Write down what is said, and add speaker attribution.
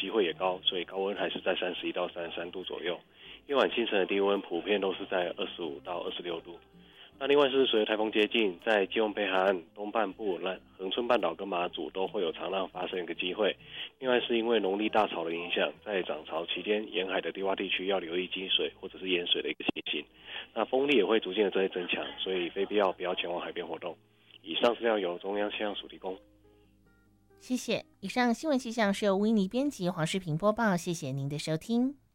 Speaker 1: 机会也高，所以高温还是在31到33度左右。夜晚清晨的低温普遍都是在25到26度。那另外是随着台风接近，在基隆北海岸东半部、恒春半岛跟马祖都会有长浪发生一个机会。另外是因为农历大潮的影响，在涨潮期间，沿海的低洼地区要留意积水或者是淹水的一个情形。那风力也会逐渐的在增强，所以非必要不要前往海边活动。以上资料由中央气象署提供。
Speaker 2: 谢谢。以上新闻气象是由维尼编辑，黄世平播报。谢谢您的收听。